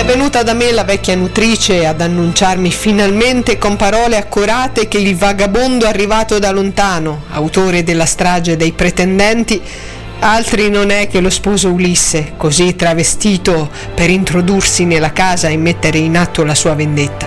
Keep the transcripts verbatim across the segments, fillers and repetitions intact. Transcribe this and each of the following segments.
venuta da me la vecchia nutrice ad annunciarmi finalmente con parole accorate che il vagabondo arrivato da lontano, autore della strage dei pretendenti, altri non è che lo sposo Ulisse, così travestito per introdursi nella casa e mettere in atto la sua vendetta.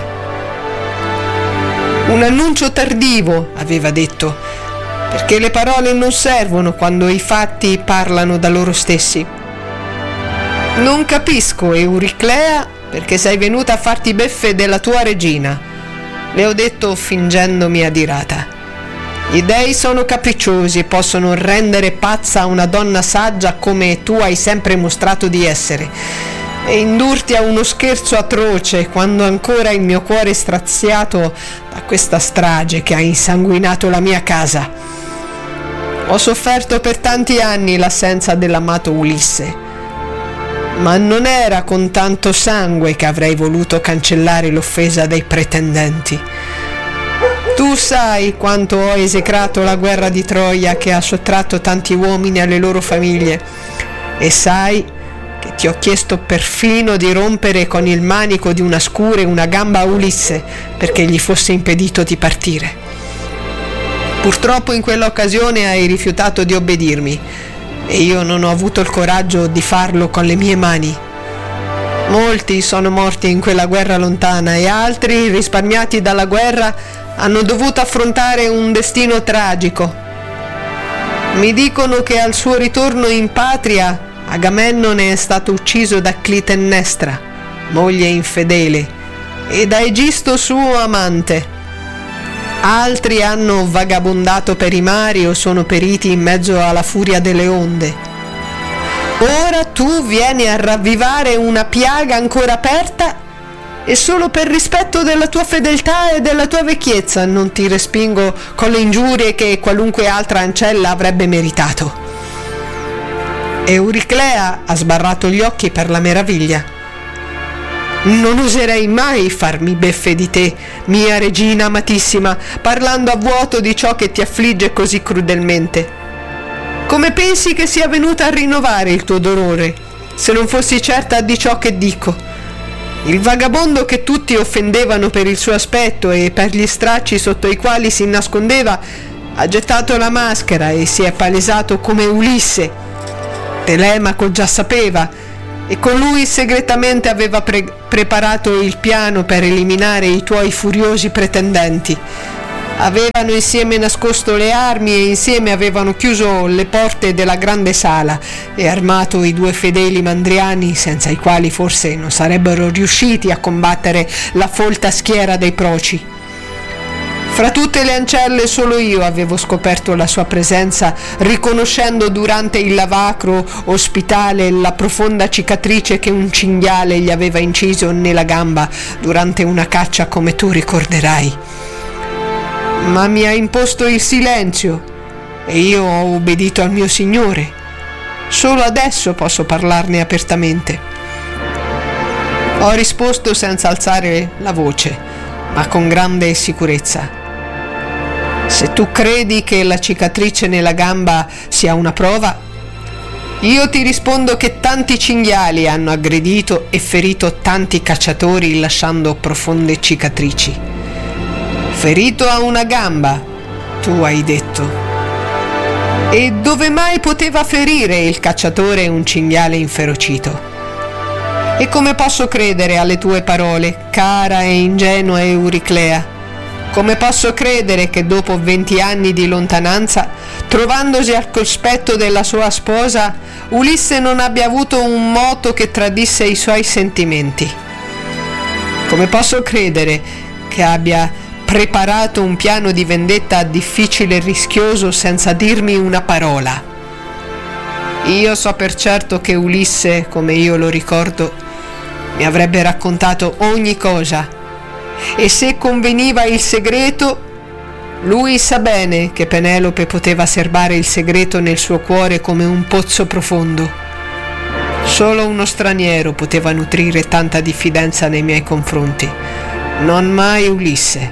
Un annuncio tardivo, aveva detto, perché le parole non servono quando i fatti parlano da loro stessi. Non capisco, Euriclea, perché sei venuta a farti beffe della tua regina, le ho detto fingendomi adirata. Gli dei sono capricciosi e possono rendere pazza una donna saggia come tu hai sempre mostrato di essere e indurti a uno scherzo atroce quando ancora il mio cuore è straziato da questa strage che ha insanguinato la mia casa. Ho sofferto per tanti anni l'assenza dell'amato Ulisse, ma non era con tanto sangue che avrei voluto cancellare l'offesa dei pretendenti. Tu sai quanto ho esecrato la guerra di Troia che ha sottratto tanti uomini alle loro famiglie, e sai che ti ho chiesto perfino di rompere con il manico di una scure una gamba a Ulisse perché gli fosse impedito di partire. Purtroppo in quell'occasione hai rifiutato di obbedirmi e io non ho avuto il coraggio di farlo con le mie mani. Molti sono morti in quella guerra lontana e altri, risparmiati dalla guerra, hanno dovuto affrontare un destino tragico. Mi dicono che al suo ritorno in patria Agamennone è stato ucciso da Clitennestra, moglie infedele, e da Egisto suo amante. Altri hanno vagabondato per i mari o sono periti in mezzo alla furia delle onde. Ora tu vieni a ravvivare una piaga ancora aperta e solo per rispetto della tua fedeltà e della tua vecchiezza non ti respingo con le ingiurie che qualunque altra ancella avrebbe meritato. Euriclea ha sbarrato gli occhi per la meraviglia. Non oserei mai farmi beffe di te, mia regina amatissima, parlando a vuoto di ciò che ti affligge così crudelmente. Come pensi che sia venuta a rinnovare il tuo dolore, se non fossi certa di ciò che dico? Il vagabondo che tutti offendevano per il suo aspetto e per gli stracci sotto i quali si nascondeva ha gettato la maschera e si è palesato come Ulisse. Telemaco già sapeva, e con lui segretamente aveva pre- preparato il piano per eliminare i tuoi furiosi pretendenti. Avevano insieme nascosto le armi e insieme avevano chiuso le porte della grande sala e armato i due fedeli mandriani, senza i quali forse non sarebbero riusciti a combattere la folta schiera dei proci. Fra tutte le ancelle solo io avevo scoperto la sua presenza, riconoscendo durante il lavacro ospitale la profonda cicatrice che un cinghiale gli aveva inciso nella gamba durante una caccia, come tu ricorderai. Ma mi ha imposto il silenzio e io ho obbedito al mio signore. Solo adesso posso parlarne apertamente. Ho risposto senza alzare la voce, ma con grande sicurezza. Se tu credi che la cicatrice nella gamba sia una prova, io ti rispondo che tanti cinghiali hanno aggredito e ferito tanti cacciatori lasciando profonde cicatrici. Ferito a una gamba, tu hai detto. E dove mai poteva ferire il cacciatore un cinghiale inferocito? E come posso credere alle tue parole, cara e ingenua Euriclea? Come posso credere che dopo venti anni di lontananza, trovandosi al cospetto della sua sposa, Ulisse non abbia avuto un moto che tradisse i suoi sentimenti? Come posso credere che abbia preparato un piano di vendetta difficile e rischioso senza dirmi una parola? Io so per certo che Ulisse, come io lo ricordo, mi avrebbe raccontato ogni cosa. E se conveniva il segreto, lui sa bene che Penelope poteva serbare il segreto nel suo cuore come un pozzo profondo. Solo uno straniero poteva nutrire tanta diffidenza nei miei confronti, non mai Ulisse.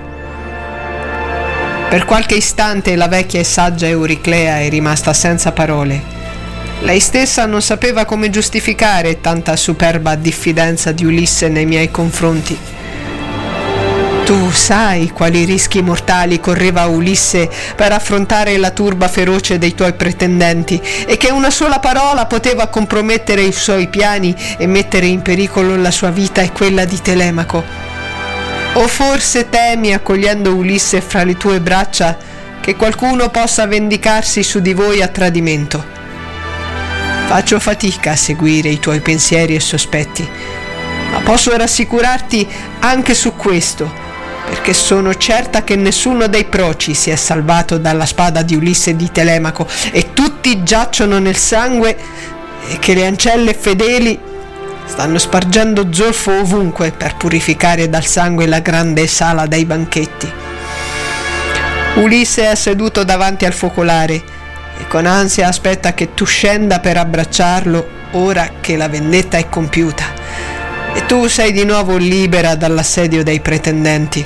Per qualche istante la vecchia e saggia Euriclea è rimasta senza parole. Lei stessa non sapeva come giustificare tanta superba diffidenza di Ulisse nei miei confronti. Tu sai quali rischi mortali correva Ulisse per affrontare la turba feroce dei tuoi pretendenti e che una sola parola poteva compromettere i suoi piani e mettere in pericolo la sua vita e quella di Telemaco. O forse temi, accogliendo Ulisse fra le tue braccia, che qualcuno possa vendicarsi su di voi a tradimento? Faccio fatica a seguire i tuoi pensieri e sospetti, ma posso rassicurarti anche su questo, perché sono certa che nessuno dei proci si è salvato dalla spada di Ulisse e di Telemaco e tutti giacciono nel sangue e che le ancelle fedeli stanno spargendo zolfo ovunque per purificare dal sangue la grande sala dei banchetti. Ulisse è seduto davanti al focolare e con ansia aspetta che tu scenda per abbracciarlo ora che la vendetta è compiuta e tu sei di nuovo libera dall'assedio dei pretendenti.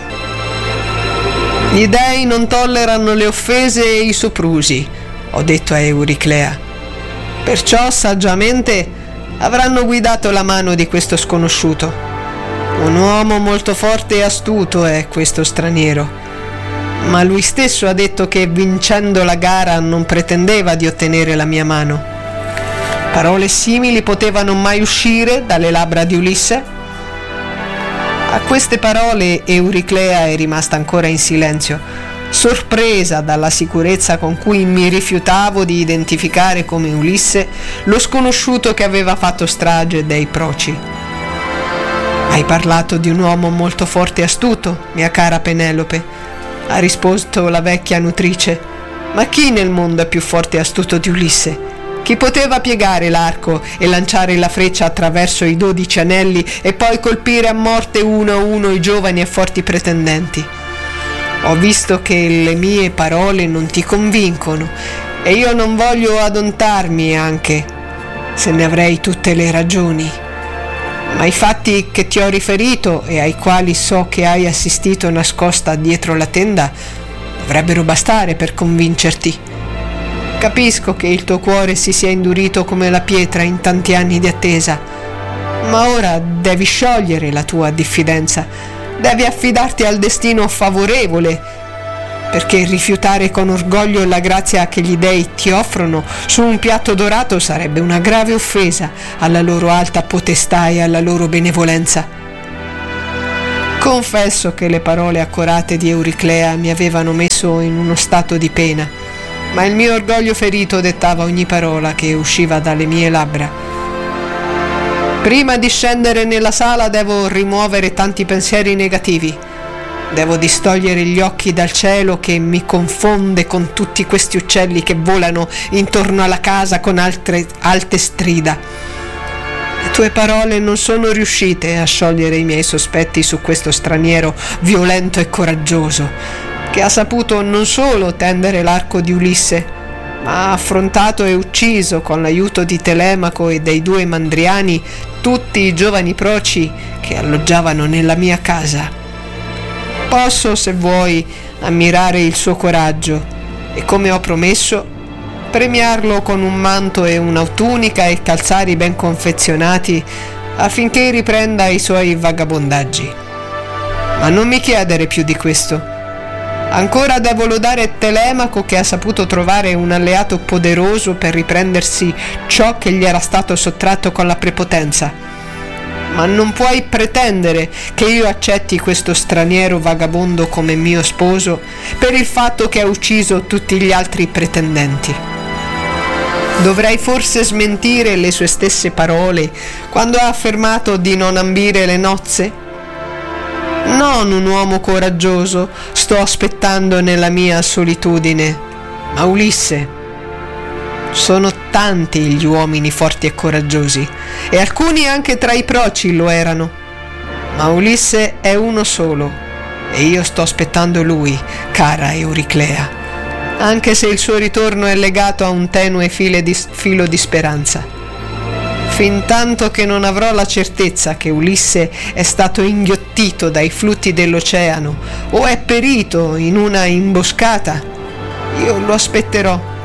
Gli dei non tollerano le offese e i soprusi, ho detto a Euriclea. Perciò saggiamente avranno guidato la mano di questo sconosciuto. Un uomo molto forte e astuto è questo straniero, ma lui stesso ha detto che vincendo la gara non pretendeva di ottenere la mia mano. Parole simili potevano mai uscire dalle labbra di Ulisse? A queste parole Euriclea è rimasta ancora in silenzio, sorpresa dalla sicurezza con cui mi rifiutavo di identificare come Ulisse lo sconosciuto che aveva fatto strage dei proci. Hai parlato di un uomo molto forte e astuto, mia cara Penelope, ha risposto la vecchia nutrice. Ma chi nel mondo è più forte e astuto di Ulisse? Chi poteva piegare l'arco e lanciare la freccia attraverso i dodici anelli e poi colpire a morte uno a uno i giovani e forti pretendenti? Ho visto che le mie parole non ti convincono e io non voglio adontarmi, anche se ne avrei tutte le ragioni. Ma i fatti che ti ho riferito e ai quali so che hai assistito nascosta dietro la tenda dovrebbero bastare per convincerti. Capisco che il tuo cuore si sia indurito come la pietra in tanti anni di attesa, ma ora devi sciogliere la tua diffidenza, devi affidarti al destino favorevole, perché rifiutare con orgoglio la grazia che gli dei ti offrono su un piatto dorato sarebbe una grave offesa alla loro alta potestà e alla loro benevolenza. Confesso che le parole accorate di Euriclea mi avevano messo in uno stato di pena, ma il mio orgoglio ferito dettava ogni parola che usciva dalle mie labbra. Prima di scendere nella sala devo rimuovere tanti pensieri negativi. Devo distogliere gli occhi dal cielo che mi confonde con tutti questi uccelli che volano intorno alla casa con altre alte strida. Le tue parole non sono riuscite a sciogliere i miei sospetti su questo straniero violento e coraggioso, che ha saputo non solo tendere l'arco di Ulisse, ma ha affrontato e ucciso con l'aiuto di Telemaco e dei due mandriani tutti i giovani proci che alloggiavano nella mia casa. Posso, se vuoi, ammirare il suo coraggio e, come ho promesso, premiarlo con un manto e una tunica e calzari ben confezionati affinché riprenda i suoi vagabondaggi. Ma non mi chiedere più di questo. Ancora devo lodare Telemaco che ha saputo trovare un alleato poderoso per riprendersi ciò che gli era stato sottratto con la prepotenza. Ma non puoi pretendere che io accetti questo straniero vagabondo come mio sposo per il fatto che ha ucciso tutti gli altri pretendenti. Dovrei forse smentire le sue stesse parole quando ha affermato di non ambire le nozze? Non un uomo coraggioso sto aspettando nella mia solitudine, ma Ulisse. Sono tanti gli uomini forti e coraggiosi, e alcuni anche tra i proci lo erano, ma Ulisse è uno solo, e io sto aspettando lui, cara Euriclea, anche se il suo ritorno è legato a un tenue filo di, filo di speranza. Fintanto che non avrò la certezza che Ulisse è stato inghiottito dai flutti dell'oceano o è perito in una imboscata, io lo aspetterò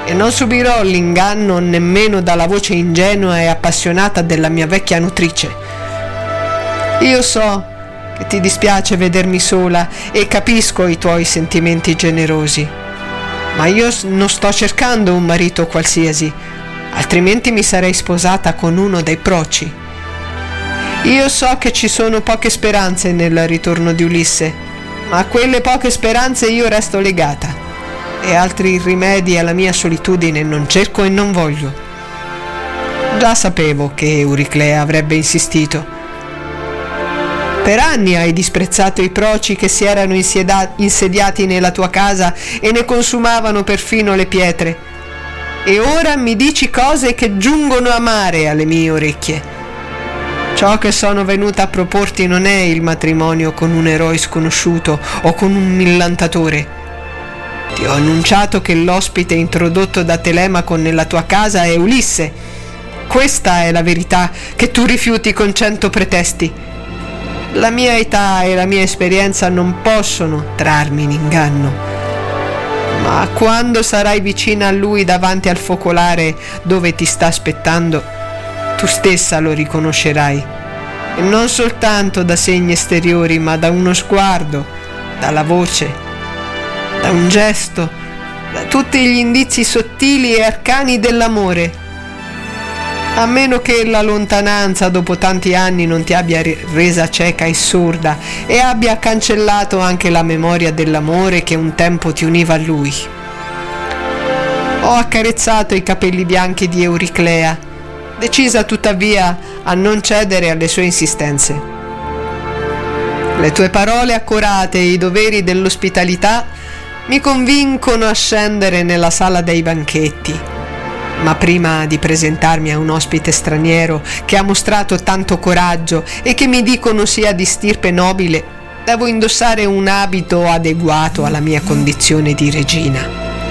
e non subirò l'inganno nemmeno dalla voce ingenua e appassionata della mia vecchia nutrice. Io so che ti dispiace vedermi sola e capisco i tuoi sentimenti generosi, ma io non sto cercando un marito qualsiasi, altrimenti mi sarei sposata con uno dei proci. Io so che ci sono poche speranze nel ritorno di Ulisse, ma a quelle poche speranze io resto legata, e altri rimedi alla mia solitudine non cerco e non voglio. Già sapevo che Euriclea avrebbe insistito. Per anni hai disprezzato i proci che si erano insieda- insediati nella tua casa e ne consumavano perfino le pietre, e ora mi dici cose che giungono amare alle mie orecchie. Ciò che sono venuta a proporti non è il matrimonio con un eroe sconosciuto o con un millantatore. Ti ho annunciato che l'ospite introdotto da Telemaco nella tua casa è Ulisse. Questa è la verità che tu rifiuti con cento pretesti. La mia età e la mia esperienza non possono trarmi in inganno, ma quando sarai vicina a lui davanti al focolare dove ti sta aspettando, tu stessa lo riconoscerai, e non soltanto da segni esteriori, ma da uno sguardo, dalla voce, da un gesto, da tutti gli indizi sottili e arcani dell'amore. A meno che la lontananza dopo tanti anni non ti abbia resa cieca e sorda e abbia cancellato anche la memoria dell'amore che un tempo ti univa a lui. Ho accarezzato i capelli bianchi di Euriclea, decisa tuttavia a non cedere alle sue insistenze. Le tue parole accorate e i doveri dell'ospitalità mi convincono a scendere nella sala dei banchetti. Ma prima di presentarmi a un ospite straniero che ha mostrato tanto coraggio e che mi dicono sia di stirpe nobile, devo indossare un abito adeguato alla mia condizione di regina.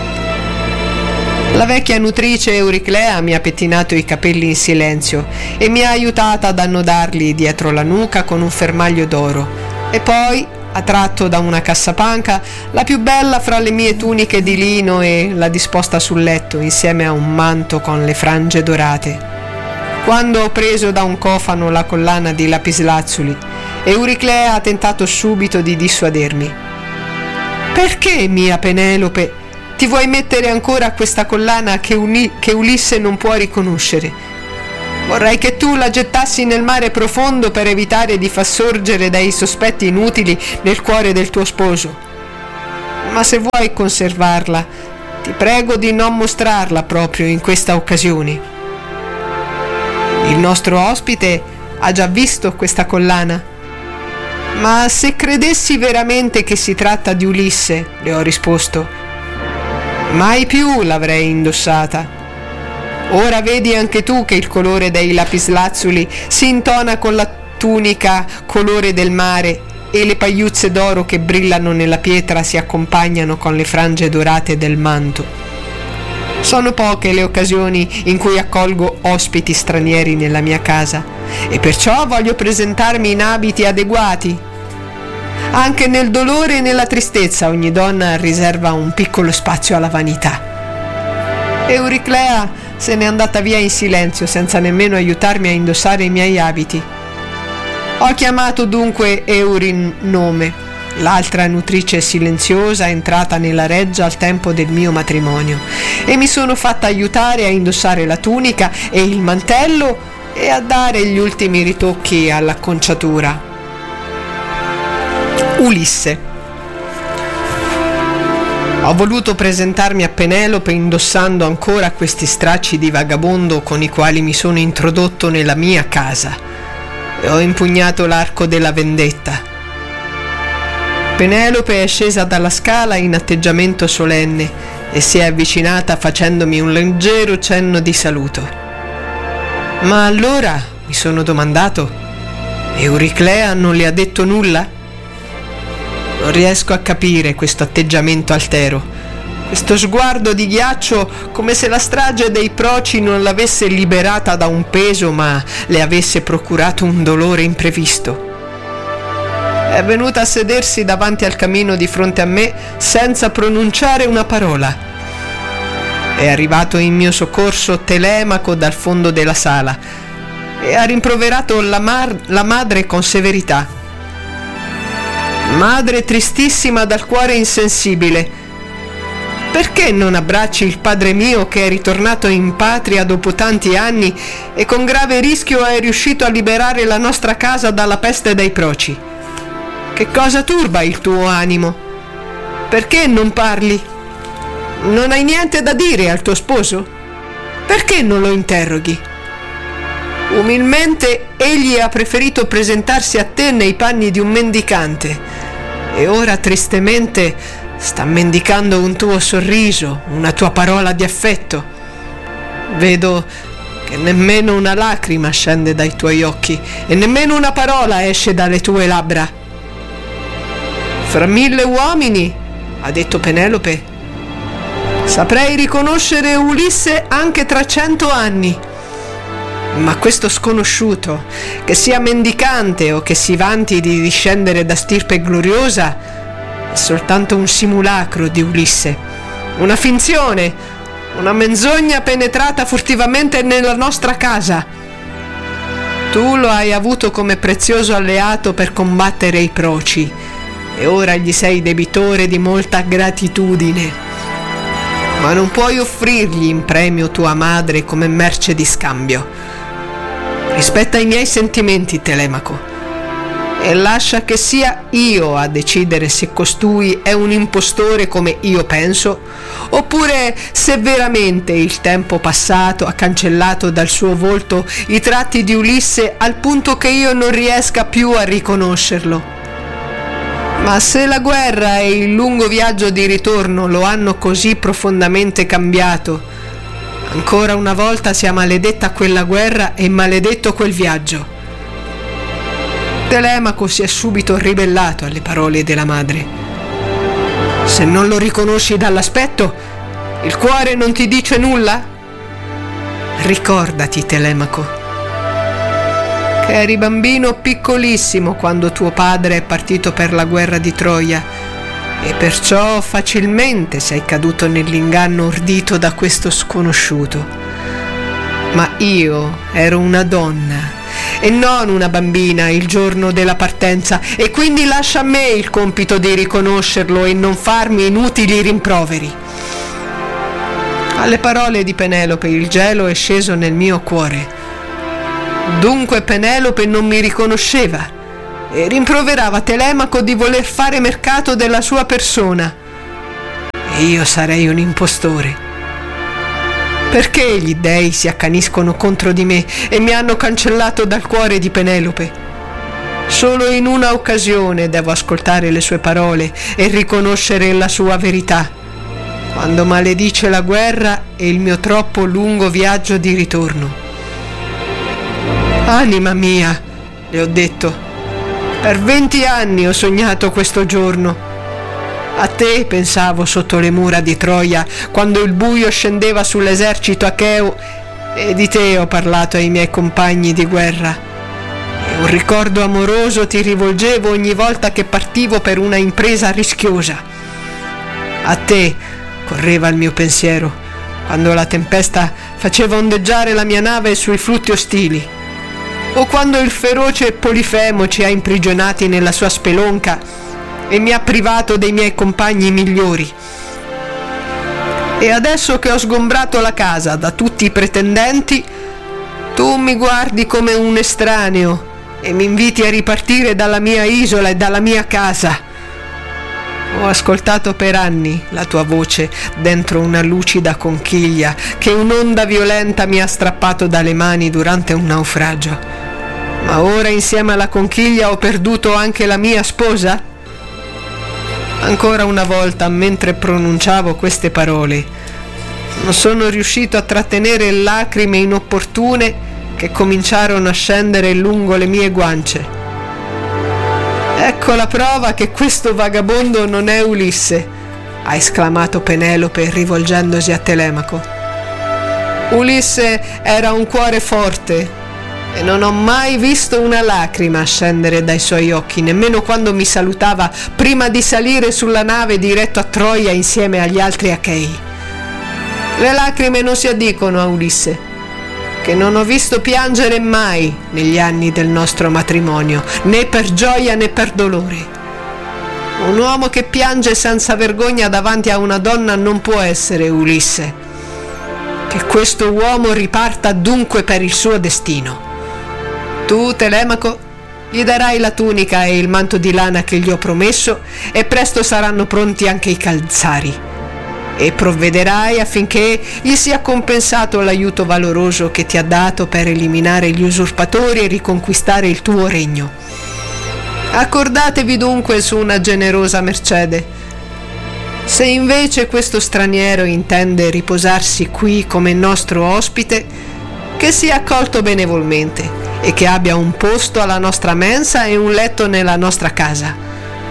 La vecchia nutrice Euriclea mi ha pettinato i capelli in silenzio e mi ha aiutata ad annodarli dietro la nuca con un fermaglio d'oro, e poi ha tratto da una cassapanca la più bella fra le mie tuniche di lino e l'ha disposta sul letto insieme a un manto con le frange dorate. Quando ho preso da un cofano la collana di lapislazzuli, Euriclea ha tentato subito di dissuadermi. «Perché, mia Penelope, ti vuoi mettere ancora questa collana che, Uni- che Ulisse non può riconoscere? Vorrei che tu la gettassi nel mare profondo per evitare di far sorgere dei sospetti inutili nel cuore del tuo sposo. Ma se vuoi conservarla, ti prego di non mostrarla proprio in questa occasione. Il nostro ospite ha già visto questa collana. Ma se credessi veramente che si tratta di Ulisse, le ho risposto, mai più l'avrei indossata. Ora vedi anche tu che il colore dei lapislazzuli si intona con la tunica colore del mare e le pagliuzze d'oro che brillano nella pietra si accompagnano con le frange dorate del manto. Sono poche le occasioni in cui accolgo ospiti stranieri nella mia casa e perciò voglio presentarmi in abiti adeguati. Anche nel dolore e nella tristezza ogni donna riserva un piccolo spazio alla vanità. Euriclea se n'è andata via in silenzio senza nemmeno aiutarmi a indossare i miei abiti. Ho chiamato dunque Eurin nome, l'altra nutrice silenziosa entrata nella reggia al tempo del mio matrimonio, e mi sono fatta aiutare a indossare la tunica e il mantello e a dare gli ultimi ritocchi all'acconciatura. Ulisse. Ho voluto presentarmi a Penelope indossando ancora questi stracci di vagabondo con i quali mi sono introdotto nella mia casa, e ho impugnato l'arco della vendetta. Penelope è scesa dalla scala in atteggiamento solenne e si è avvicinata facendomi un leggero cenno di saluto. Ma allora, mi sono domandato, Euriclea non le ha detto nulla? Non riesco a capire questo atteggiamento altero, questo sguardo di ghiaccio, come se la strage dei proci non l'avesse liberata da un peso ma le avesse procurato un dolore imprevisto. È venuta a sedersi davanti al camino di fronte a me senza pronunciare una parola. È arrivato in mio soccorso Telemaco dal fondo della sala e ha rimproverato la, mar- la madre con severità. Madre tristissima dal cuore insensibile, perché non abbracci il padre mio che è ritornato in patria dopo tanti anni e con grave rischio è riuscito a liberare la nostra casa dalla peste dei proci? Che cosa turba il tuo animo? Perché non parli? Non hai niente da dire al tuo sposo? Perché non lo interroghi? Umilmente egli ha preferito presentarsi a te nei panni di un mendicante e ora tristemente sta mendicando un tuo sorriso, una tua parola di affetto. Vedo che nemmeno una lacrima scende dai tuoi occhi e nemmeno una parola esce dalle tue labbra. Fra mille uomini, ha detto Penelope, saprei riconoscere Ulisse anche tra cento anni, ma questo sconosciuto, che sia mendicante o che si vanti di discendere da stirpe gloriosa, è soltanto un simulacro di Ulisse, una finzione, una menzogna penetrata furtivamente nella nostra casa. Tu lo hai avuto come prezioso alleato per combattere i proci e ora gli sei debitore di molta gratitudine. Ma non puoi offrirgli in premio tua madre come merce di scambio. Rispetta i miei sentimenti, Telemaco, e lascia che sia io a decidere se costui è un impostore come io penso, oppure se veramente il tempo passato ha cancellato dal suo volto i tratti di Ulisse al punto che io non riesca più a riconoscerlo. Ma se la guerra e il lungo viaggio di ritorno lo hanno così profondamente cambiato, ancora una volta sia maledetta quella guerra e maledetto quel viaggio. Telemaco si è subito ribellato alle parole della madre. Se non lo riconosci dall'aspetto, il cuore non ti dice nulla? Ricordati, Telemaco, che eri bambino piccolissimo quando tuo padre è partito per la guerra di Troia e perciò facilmente sei caduto nell'inganno ordito da questo sconosciuto. Ma io ero una donna e non una bambina il giorno della partenza e quindi lascia a me il compito di riconoscerlo e non farmi inutili rimproveri. Alle parole di Penelope il gelo è sceso nel mio cuore. Dunque Penelope non mi riconosceva e rimproverava Telemaco di voler fare mercato della sua persona. E io sarei un impostore. Perché gli dèi si accaniscono contro di me e mi hanno cancellato dal cuore di Penelope? Solo in una occasione devo ascoltare le sue parole e riconoscere la sua verità, quando maledice la guerra e il mio troppo lungo viaggio di ritorno. Anima mia, le ho detto, per venti anni ho sognato questo giorno. A te pensavo sotto le mura di Troia, quando il buio scendeva sull'esercito acheo, e di te ho parlato ai miei compagni di guerra. E un ricordo amoroso ti rivolgevo ogni volta che partivo per una impresa rischiosa. A te correva il mio pensiero, quando la tempesta faceva ondeggiare la mia nave sui flutti ostili, o quando il feroce Polifemo ci ha imprigionati nella sua spelonca e mi ha privato dei miei compagni migliori. E adesso che ho sgombrato la casa da tutti i pretendenti, tu mi guardi come un estraneo e mi inviti a ripartire dalla mia isola e dalla mia casa. Ho ascoltato per anni la tua voce dentro una lucida conchiglia che un'onda violenta mi ha strappato dalle mani durante un naufragio. Ma ora insieme alla conchiglia ho perduto anche la mia sposa? Ancora una volta, mentre pronunciavo queste parole, non sono riuscito a trattenere lacrime inopportune che cominciarono a scendere lungo le mie guance. Ecco la prova che questo vagabondo non è Ulisse, ha esclamato Penelope rivolgendosi a Telemaco. Ulisse era un cuore forte e non ho mai visto una lacrima scendere dai suoi occhi, nemmeno quando mi salutava prima di salire sulla nave diretto a Troia insieme agli altri achei. Le lacrime non si addicono a Ulisse, che non ho visto piangere mai negli anni del nostro matrimonio, né per gioia né per dolore. Un uomo che piange senza vergogna davanti a una donna non può essere Ulisse. Che questo uomo riparta dunque per il suo destino. Tu, Telemaco, gli darai la tunica e il manto di lana che gli ho promesso, e presto saranno pronti anche i calzari. E provvederai affinché gli sia compensato l'aiuto valoroso che ti ha dato per eliminare gli usurpatori e riconquistare il tuo regno. Accordatevi dunque su una generosa mercede. Se invece questo straniero intende riposarsi qui come nostro ospite, che sia accolto benevolmente e che abbia un posto alla nostra mensa e un letto nella nostra casa.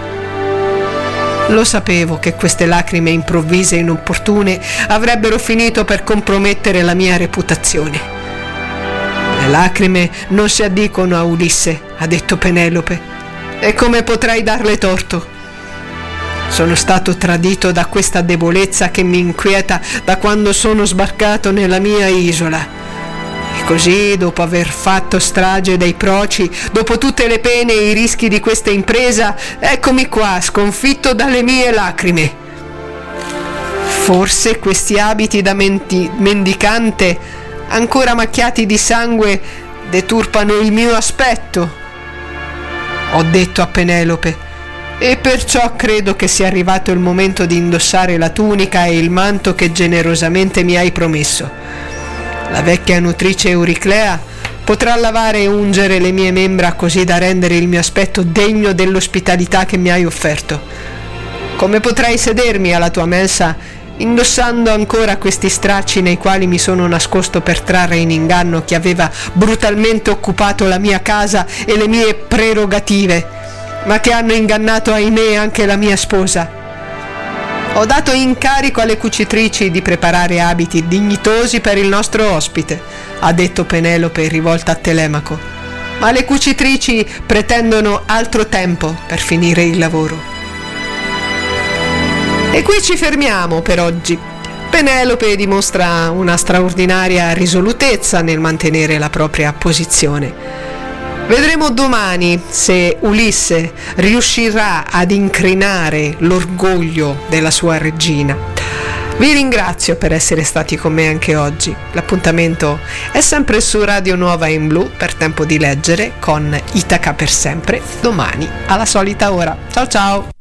Lo sapevo che queste lacrime improvvise e inopportune avrebbero finito per compromettere la mia reputazione. Le lacrime non si addicono a Ulisse, ha detto Penelope, e come potrei darle torto? Sono stato tradito da questa debolezza che mi inquieta da quando sono sbarcato nella mia isola. E così, dopo aver fatto strage dei proci, dopo tutte le pene e i rischi di questa impresa, eccomi qua, sconfitto dalle mie lacrime. Forse questi abiti da menti- mendicante, ancora macchiati di sangue, deturpano il mio aspetto, ho detto a Penelope, e perciò credo che sia arrivato il momento di indossare la tunica e il manto che generosamente mi hai promesso. La vecchia nutrice Euriclea potrà lavare e ungere le mie membra così da rendere il mio aspetto degno dell'ospitalità che mi hai offerto. Come potrei sedermi alla tua mensa indossando ancora questi stracci nei quali mi sono nascosto per trarre in inganno chi aveva brutalmente occupato la mia casa e le mie prerogative, ma che hanno ingannato, ahimè, anche la mia sposa? Ho dato incarico alle cucitrici di preparare abiti dignitosi per il nostro ospite, ha detto Penelope rivolta a Telemaco, ma le cucitrici pretendono altro tempo per finire il lavoro. E qui ci fermiamo per oggi. Penelope dimostra una straordinaria risolutezza nel mantenere la propria posizione. Vedremo domani se Ulisse riuscirà ad incrinare l'orgoglio della sua regina. Vi ringrazio per essere stati con me anche oggi. L'appuntamento è sempre su Radio Nuova in Blu per Tempo di Leggere con Itaca per sempre, domani alla solita ora. Ciao ciao!